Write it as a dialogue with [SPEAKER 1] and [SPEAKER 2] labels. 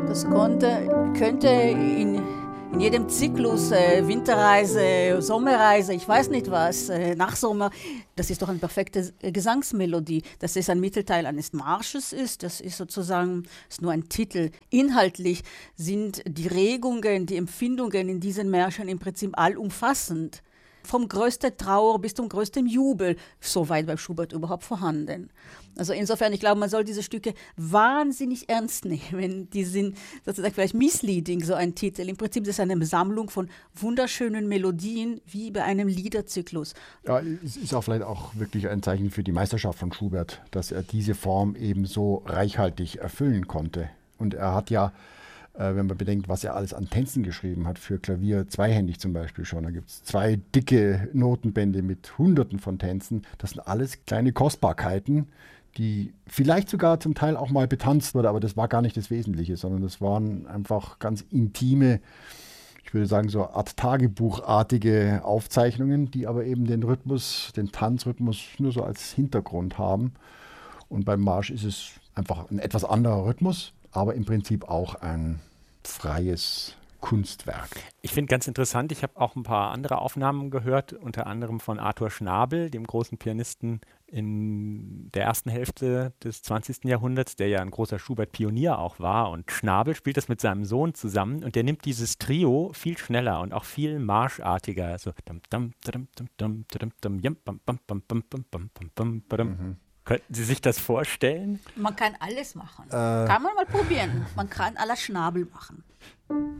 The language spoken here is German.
[SPEAKER 1] Das könnte in jedem Zyklus, Winterreise, Sommerreise, ich weiß nicht was, Nachsommer, das ist doch eine perfekte Gesangsmelodie. Dass es ein Mittelteil eines Marsches ist, das ist sozusagen ist nur ein Titel. Inhaltlich sind die Regungen, die Empfindungen in diesen Märschen im Prinzip allumfassend. Vom größten Trauer bis zum größten Jubel, soweit bei Schubert überhaupt vorhanden. Also insofern, ich glaube, man soll diese Stücke wahnsinnig ernst nehmen. Die sind sozusagen vielleicht misleading, so ein Titel. Im Prinzip ist es eine Sammlung von wunderschönen Melodien, wie bei einem Liederzyklus.
[SPEAKER 2] Ja, es ist auch vielleicht auch wirklich ein Zeichen für die Meisterschaft von Schubert, dass er diese Form eben so reichhaltig erfüllen konnte. Und er hat ja, wenn man bedenkt, was er alles an Tänzen geschrieben hat, für Klavier zweihändig zum Beispiel schon. Da gibt es 2 dicke Notenbände mit Hunderten von Tänzen. Das sind alles kleine Kostbarkeiten, die vielleicht sogar zum Teil auch mal betanzt wurde, aber das war gar nicht das Wesentliche, sondern das waren einfach ganz intime, ich würde sagen so Art Tagebuchartige Aufzeichnungen, die aber eben den Rhythmus, den Tanzrhythmus nur so als Hintergrund haben. Und beim Marsch ist es einfach ein etwas anderer Rhythmus, aber im Prinzip auch ein freies Kunstwerk.
[SPEAKER 3] Ich finde ganz interessant, ich habe auch ein paar andere Aufnahmen gehört, unter anderem von Arthur Schnabel, dem großen Pianisten in der ersten Hälfte des 20. Jahrhunderts, der ja ein großer Schubert-Pionier auch war. Und Schnabel spielt das mit seinem Sohn zusammen und der nimmt dieses Trio viel schneller und auch viel marschartiger. So Könnten Sie sich das vorstellen?
[SPEAKER 1] Man kann alles machen. Kann man mal probieren. Man kann à la Schnabel machen.